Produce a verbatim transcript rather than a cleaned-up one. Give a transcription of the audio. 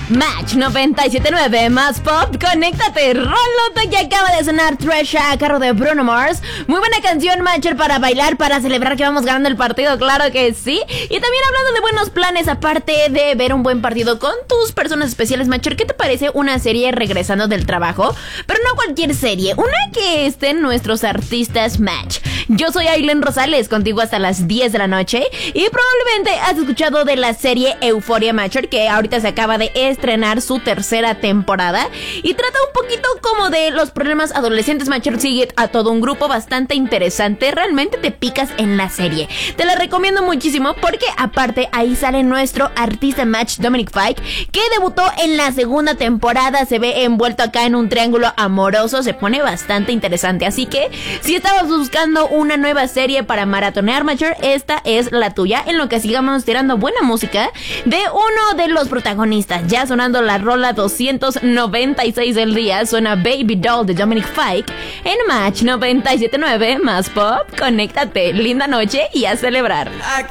Match noventa y siete punto nueve más pop, conéctate. Rolota que acaba de sonar Tresha a cargo de Bruno Mars. Muy buena canción, Matcher, para bailar, para celebrar que vamos ganando el partido, claro que sí. Y también hablando de buenos planes, aparte de ver un buen partido con tus personas especiales, Matcher, ¿qué te parece una serie regresando del trabajo? Pero no cualquier serie, una que estén nuestros artistas Match. Yo soy Aileen Rosales, contigo hasta las diez de la noche. Y probablemente has escuchado de la serie Euphoria, Matcher, que ahorita se acaba de estrenar su tercera temporada. Y trata un poquito como de los problemas adolescentes, Matcher. Sigue a todo un grupo bastante interesante. Realmente te picas en la serie. Te la recomiendo muchísimo porque aparte ahí sale nuestro artista Match, Dominic Fike, que debutó en la segunda temporada. Se ve envuelto acá en un triángulo amoroso. Se pone bastante interesante. Así que si estabas buscando una nueva serie para maratonear, Matcher, esta es la tuya, en lo que sigamos tirando buena música de uno de los protagonistas. Ya sonando la rola doscientos noventa y seis del día, suena Baby Doll de Dominic Fike en Match noventa y siete punto nueve más pop. Conéctate, linda noche y a celebrar.